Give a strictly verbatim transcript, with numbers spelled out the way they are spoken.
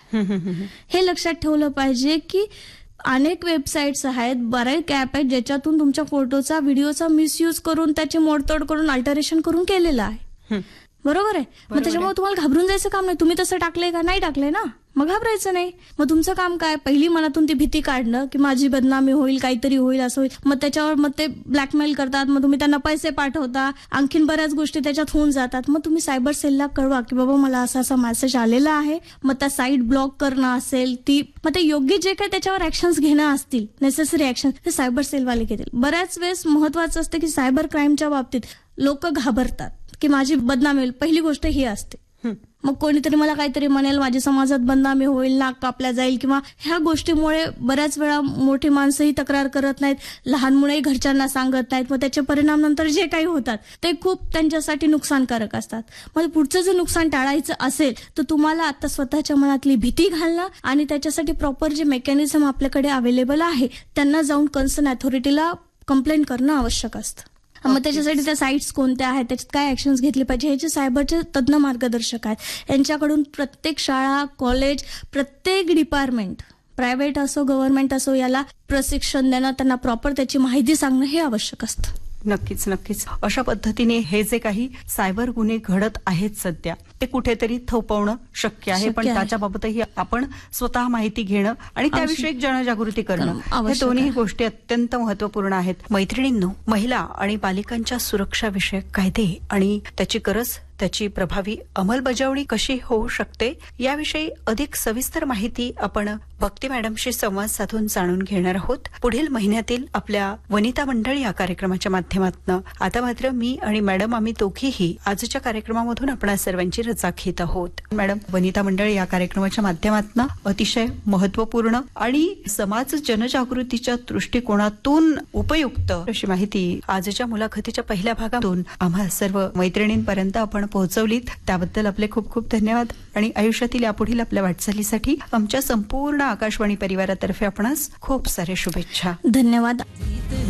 हे लक्षात ठेवलं पाहिजे की अनेक वेबसाईट्स आहेत, बरेच ॲप आहेत ज्याच्यातून तुमच्या फोटोचा व्हिडिओचा मिसयूज करून त्याची मोडतोड करून अल्टरेशन करून केलेलं आहे. बरोबर आहे. मग त्याच्यामुळे तुम्हाला घाबरून जायचं काम नाही. तुम्ही तसं टाकलंय का? नाही टाकलंय ना, मग घाबरायचं नाही. मग तुमचं काम काय, पहिली मनातून ती भीती काढणं की माझी बदनामी होईल, काहीतरी होईल, असं होईल. मग त्याच्यावर मग ते ब्लॅकमेल करतात, मग तुम्ही त्यांना पैसे पाठवता, आणखीन बऱ्याच गोष्टी त्याच्यात होऊन जातात. मग तुम्ही सायबर सेलला कळवा की बाबा मला असा असा मेसेज आलेला आहे. मग त्या साईट ब्लॉक करणं असेल, ती मग ते योग्य जे काही त्याच्यावर ऍक्शन्स घेणं असतील, नेसेसरी ऍक्शन, ते सायबर सेलवाले घेतील. बऱ्याच वेळेस महत्वाचं असतं की सायबर क्राईमच्या बाबतीत लोक घाबरतात की माझी बदनामी होईल. पहिली गोष्ट ही असते. मग कोणीतरी मला काहीतरी म्हणेल, माझी समाजात बदनामी होईल, नाक कापल्या जाईल, किंवा ह्या गोष्टीमुळे बऱ्याच वेळा मोठी माणसंही तक्रार करत नाहीत, लहान मुलंही घरच्यांना सांगत नाहीत. मग त्याचे परिणाम नंतर जे काही होतात ते खूप त्यांच्यासाठी नुकसानकारक असतात. मग पुढचं जर नुकसान टाळायचं असेल तर तुम्हाला आता स्वतःच्या मनातली भीती घालणं आणि त्याच्यासाठी प्रॉपर जे मेकॅनिझम आपल्याकडे अवेलेबल आहे त्यांना जाऊन कन्सर्न अथॉरिटीला कंप्लेंट करणं आवश्यक असतं. मग त्याच्यासाठी त्या साईट्स कोणत्या आहेत, त्याच्यात काय ऍक्शन्स घेतली पाहिजे, हे जे सायबरचे तज्ज्ञ मार्गदर्शक आहेत यांच्याकडून प्रत्येक शाळा, कॉलेज, प्रत्येक डिपार्टमेंट, प्रायव्हेट असो गव्हर्नमेंट असो, याला प्रशिक्षण देणं, त्यांना प्रॉपर त्याची माहिती सांगणं हे आवश्यक असतं. नक्कीच नक्कीच. अशा पद्धतीने हे जे काही सायबर गुन्हे घडत आहेत सध्या ते कुठेतरी थोपवणं शक्य आहे, पण त्याच्याबाबतही आपण स्वतः माहिती घेणं आणि त्याविषयी जनजागृती करणं, हे दोन्ही गोष्टी अत्यंत महत्वपूर्ण आहेत. मैत्रिणींनो, महिला आणि बालिकांच्या सुरक्षाविषयक कायदे आणि त्याची गरज, त्याची प्रभावी अंमलबजावणी कशी होऊ शकते याविषयी अधिक सविस्तर माहिती आपण भक्ती मॅडमशी संवाद साधून जाणून घेणार आहोत पुढील महिन्यातील आपल्या वनिता मंडळ या कार्यक्रमाच्या माध्यमातून. आता मात्र मी आणि मॅडम आम्ही दोघीही आजच्या कार्यक्रमामधून आपणा सर्वांची रजा घेत आहोत. मॅडम, वनिता मंडळ या कार्यक्रमाच्या माध्यमातून अतिशय महत्वपूर्ण आणि समाज जनजागृतीच्या दृष्टिकोनातून उपयुक्त अशी माहिती आजच्या मुलाखतीच्या पहिल्या भागातून आम्हा सर्व मैत्रिणींपर्यंत आपण पोहोचवलीत. त्याबद्दल आपले खूप खूप धन्यवाद आणि आयुष्यातील यापुढील आपल्या वाटचालीसाठी आमच्या संपूर्ण आकाशवाणी परिवारातर्फे आपणास खूप सारे शुभेच्छा. धन्यवाद.